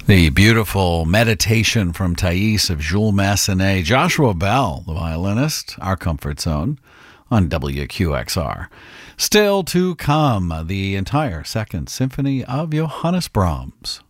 The beautiful meditation from Thais of Jules Massenet. Joshua Bell, the violinist, Our Comfort Zone on WQXR. Still to come, the entire Second Symphony of Johannes Brahms.